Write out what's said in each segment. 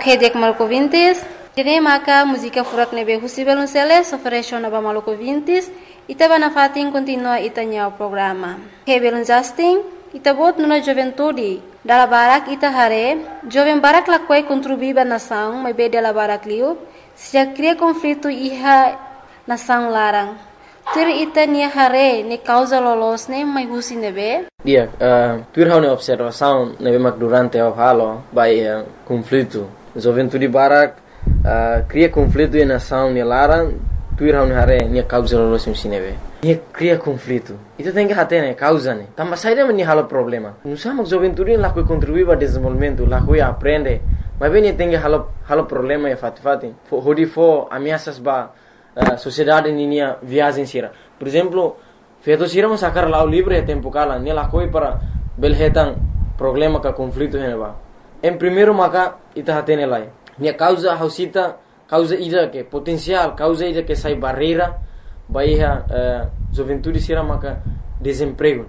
Hedek Malcovintis, Tine Maka, música furak nebe Husibel Unceles, oferece na Malcovintis, Itaba na fatin continua itanya o programa. Hebel Justin, Itabot nuna juventude, dala barak itahare, jovem barak lakwai contribuiba nação, mas be dala barak liu, se cria conflito iha nação larang. Tur itania hare ne causa lolos ne mai husi nebe. Dia, tur hau ne observação nebe mak durante o halo by conflito. Juventude barak cria conflito e nação ne larang, tur hau ne hare ne causa lolos ne nebe. Ia cria conflito. Itu tem que hater né, causa né. Também sai daí halo problema. Não sabemos juventude lá que contribui para desenvolvimento, lá que aprende. Mas bem tem que halo problema é fati. Hodi fo ameaças ba sociedade ninia viagem sira. Por exemplo, feito sira mas sacar lá o livre tempo cala, né lá coi para belhetan problema ka conflito né ba. Em primeiro maka ita hater né lá. Nia causa hausita, causa ida que potencial, causa ida que sai barreira. Bahia juventude sira maka desemprego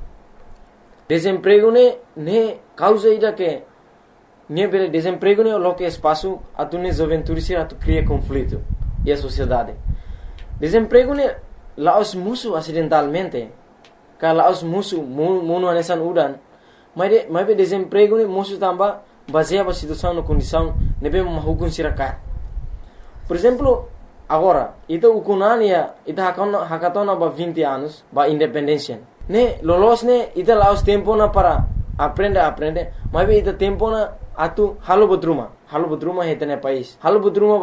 ne causa ida que ne bele desemprego ne lo que espaço atune juventude sira tu cria conflito e a sociedade desemprego ne laos musu acidentalmente ka laos musu muno anesan udan mas be desemprego ne musu tamba baseia a situação no condição ne be mahukun sira ka por exemplo. Agora, itu ukunania, itu hakatona ba 20 anos, ba independência. Ne, lolos ne, itu laos tempo na para aprender, mas itu tempo na atu halo bodruma hetene país. Halo bodruma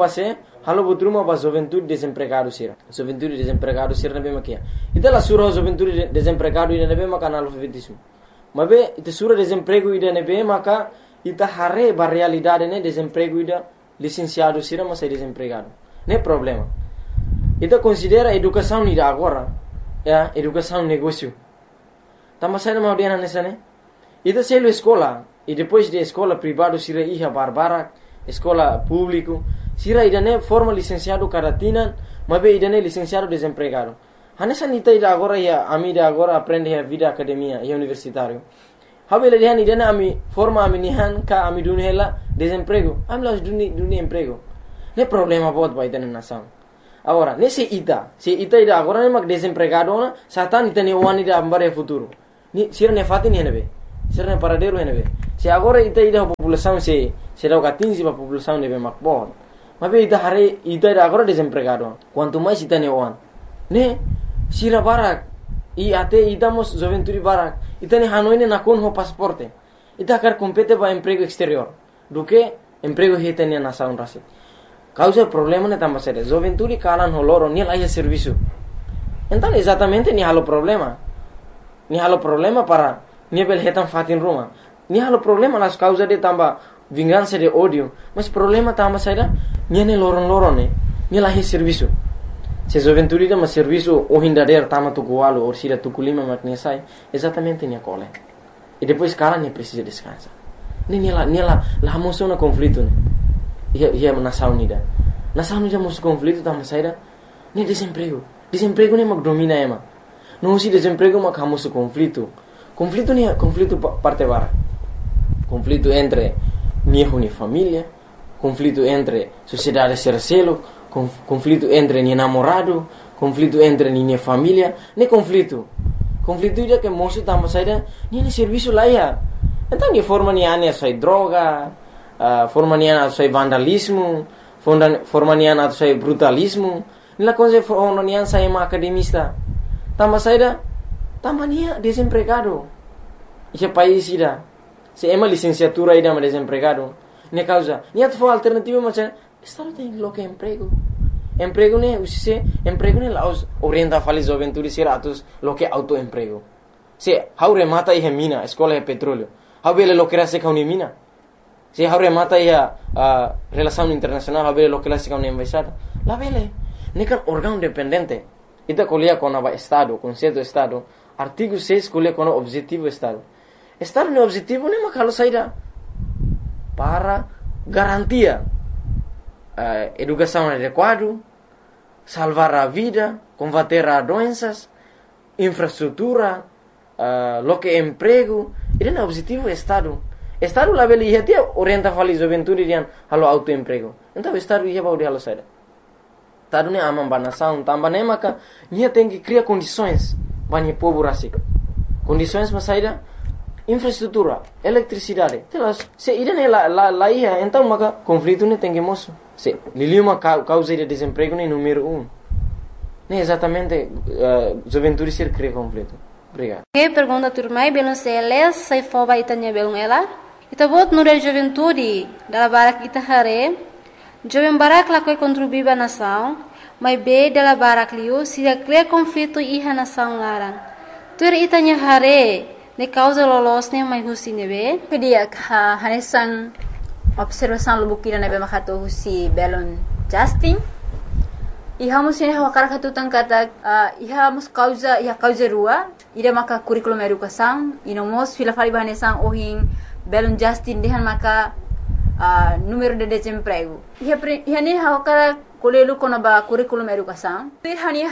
ba juventude desempregado sira. Juventude desempregado sira nebe makia. Itu la sura juventude desempregado ida nebe maka analfabetismo. Mas be itu sura desemprego ida nebe maka ita hare ba realidade ne desemprego ida licenciado sira mas é desempregado. Não é problema. Então considera a educação ida agora, educação negócio. Tama sai na audiência nessa né? Então se ele escola e depois de escola privado sira iha barbara, escola público, sira ida né forma licenciado caratina, mas be ida né licenciado desempregado. Hanessa nita ida agora ia amida agora aprende a vida academia e universitário. Habele dia ida né ami forma ami nihan ka ami dunela desemprego. Ami las duni emprego. Não é problema bot vai ter na nação. Agora, nesse ida agora nem mag desempregado na, satan ita ne one ida ambare futuro. Ni sira ne fatin ne nebe. Sira ne paradeiro ne nebe. Se agora ida população se dá o 15 para população nebe mag bot. Mas be ida agora desempregado. Quanto mais ita ne one. Ne sira barak e até idamos juventude barak. Ita ne hanoi ne nakon ho pasaporte. Ita quer competir para emprego exterior. Do que emprego hita ne nação rasi. Causa problema ne tambah sério. Juventude kalan holoro ni lá serviço. Então exatamente ni halo problema. Ni halo problema para ni belhetan fatin ruma. Ni halo problema las causa de tambah vingança de ódio. Mas problema tambah sério ni ne loron ne. Ni lá serviço. Se juventude de mas serviço o hindader tama tu gualo ou sira tu kulima makne sai. Exatamente ni cole. E depois kalan ni precisa descansar. Ni lá moção na conflito ne. Ia nação unida musu conflito tama saída nem desemprego nem mag domina ema não se desemprego mag hamusu conflito nem conflito parte bara conflito entre minha família conflito entre sociedade sercelo conflito entre minha namorado conflito entre minha família nem conflito ida que moço tama saída nem serviço lá ia então de forma ni ane sai droga forma nian atau saya vandalismo, forma nian atau saya brutalismo. Nila coisa forma nian saya academista. Tambah saya tambah nia desempregado. Esse país ida. Se ema licenciatura ida mas desempregado. Ne causa. Nia tu alternativa macam estado tem lo que emprego. Emprego ne usise emprego ne laos orienta fali juventude seratus lo que autoemprego. Se haure mata ihe mina, escola de petróleo. Haure lo que rasa kauni mina. Se haure mata ia relação internacional haure lo que la sica una embaixada la vele nekan órgão dependente ita colia com o estado conceito estado artigo 6 colia com o objetivo estado no objetivo nem makalo saída para garantia educação adequada salvar a vida combater as doenças infraestrutura lo que emprego esse é o objetivo estado Estado lá beli ia dia orienta fali juventude rian halo autoemprego. Então estado ia bauri halo saída. Estado ne amam banação, tambah ne maka nia tem que criar condições bani povo rasik. Condições mas saída infraestrutura, eletricidade. Telas, se irene lá ia, então maka conflito ne tem que moço. Se liliuma causa de desemprego ne número 1. Ne exatamente juventude ser cria conflito. Obrigado. Que pergunta turmai belum seles sai foba itanya belum ela. Ita bot nure juventude dala barak ita hare. Jovem barak la koi contribuir ba nação, mas be dala barak liu sida cria conflito iha nação larang. Tur itanya hare ne causa lolosnya mai husi nebe. Kedia hanesang observação lubukira nebe makato husi belon Justin. Iha musine hawakara katutang kata iha mus causa rua ida maka curriculum educação inomos fila fali bahanesang ohin belon Justin dehan maka número de desemprego. Iha ne hawakara kolelu kona ba curriculum educação. Iha ne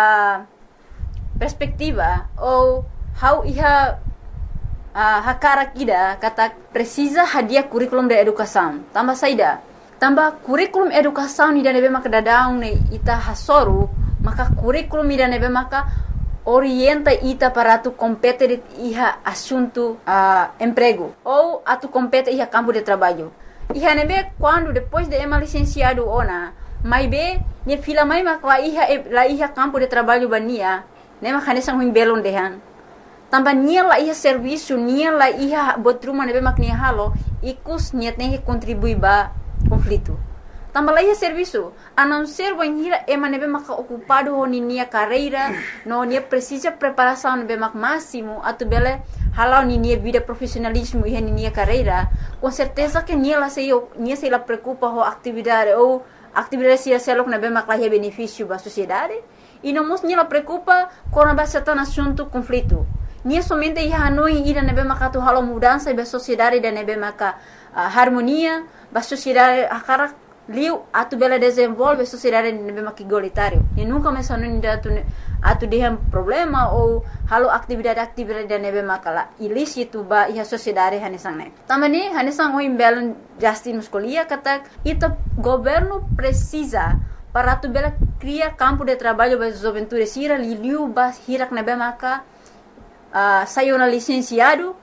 perspectiva ou how iha hakara kida kata precisa hadia curriculum de educação. Tambah saida. Tambah kurikulum educação ida nebe maka dadaung ne ita hasoru, maka kurikulum ida nebe maka orienta ita para tu compete iha assunto emprego ou atu compete iha campo de trabalho. Iha nebe quando depois de ema licenciado ona, mai be ne fila mai maka la iha campo de trabalho bania, ne maka nesang huim belon dehan. Tambah nia la iha serviço, nia la iha botruma nebe mak nia halo, ikus nia tem que contribuir ba conflito. Tambah lagi serviço, a não ser banhira ema nebe maka ocupado ho nia carreira, no nia precisa preparação nebe mak máximo, atu bele halau nia vida profissionalismo e nia carreira, com certeza que nia se la preocupa ho atividade ou atividade se selok nebe mak la benefício ba sociedade, e não mos nia la preocupa com a certain assunto conflito. Nia somente ia hanoi ida nebe maka tu halau mudança ba sociedade da nebe maka harmonia ba sociedade akara liu atu bela desenvolve sociedade nebe maka igualitário e nunca mais hanoi atu dehem problema ou halau atividade da nebe maka la ilícito ba iha sociedade hanesang ne tamani hanesang o imbelon Justin muscolia kata ita governo precisa para atu bela cria campo de trabalho ba juventude sira liu ba hirak nebe maka sayona licenciada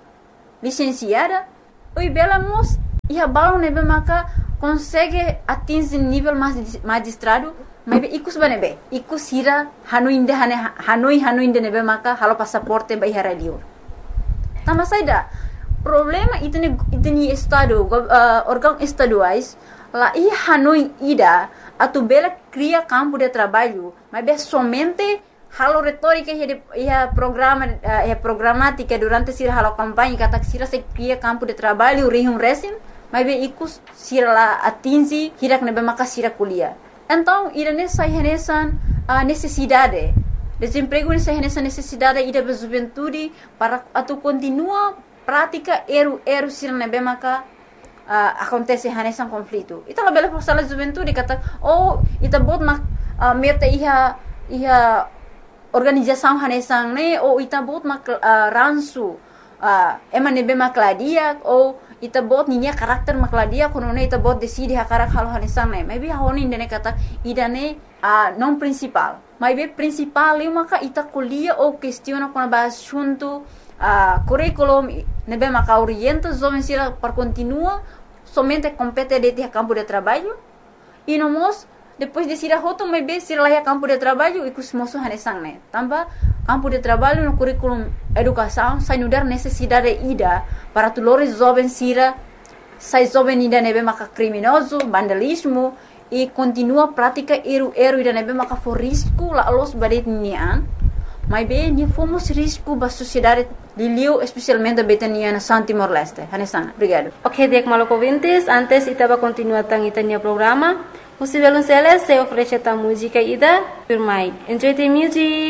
oi bela mos iha balon nebe maka consegue atingir nível magistrado mas ikus banebe ikus hira hanoi inde nebe maka halo passaporte ba iha radio tambah saida problema itni estado órgão estaduais la iha hanoi ida atu bela cria campo de trabalho mas be somente halo retórica ia programática durante sira halo campanha kata sira se cria campo de trabalho rihum resim mas be ikus sira la atingi hirak nebe maka sira kuliah. Então irane sai renesan necessidade desemprego nessa necessidade ida be juventude para atu continua prática eru sira nebe maka acontece hanesan conflito. Ita la bela forsala juventude kata ita bot mak meta iha organização hanesang ne ou ita bot mak ransu ema nebe makladia ou ita bot ninya karakter makladia kono ne ita bot decide hakarak halo hanesang ne maybe honi ndene kata idane non principal maybe principal maka ita kuliah ou questiona kono ba assunto curriculum nebe maka orienta jovem sira para continua somente compete de campo de trabalho e nomos depois de sira hoto maybe sira lá campo de trabalho e kusmoso hanesang ne tambah campo de trabalho no curriculum educação sai nudar necessidade ida para tulores jovem sira sai jovem ida nebe maka criminoso vandalismo e continua prática eru ida nebe maka for risco la los badet nian mas bem ni fomos risco ba sociedade liliu especialmente betania na Timor Leste hanesang obrigado. Ok, dek maloko vintes antes itaba continua tang itania programa. Você vê se oferece a música ida, por mais. Enjoy the music.